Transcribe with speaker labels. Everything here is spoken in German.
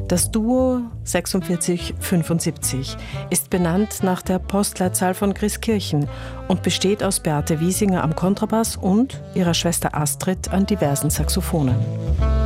Speaker 1: Das Duo 4675 ist benannt nach der Postleitzahl von Grieskirchen und besteht aus Beate Wiesinger am Kontrabass und ihrer Schwester Astrid an diversen Saxophonen.